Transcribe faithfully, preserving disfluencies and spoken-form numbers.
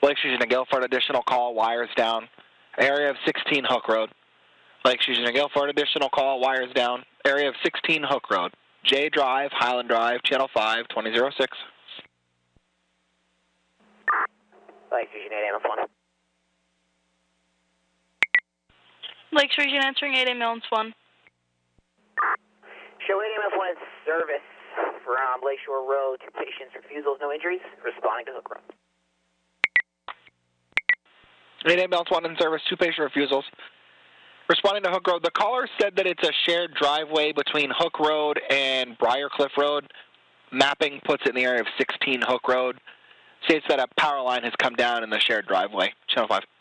Lake Fusion and Guilford, additional call, wires down. Area of sixteen Hook Road. Lake Fusion and Guilford, additional call, wires down. Area of sixteen Hook Road. J Drive, Highland Drive, Channel five, twenty oh six. Lake Fusion eight ambulance one. Lake Fusion answering eight ambulance one. Show eight ambulance one in service from Lakeshore Road. Two patients, refusals, no injuries. Responding to Hook Road. eight ambulance one in service, two patient refusals. Responding to Hook Road, the caller said that it's a shared driveway between Hook Road and Briarcliff Road. Mapping puts it in the area of sixteen Hook Road. States that a power line has come down in the shared driveway. Channel five.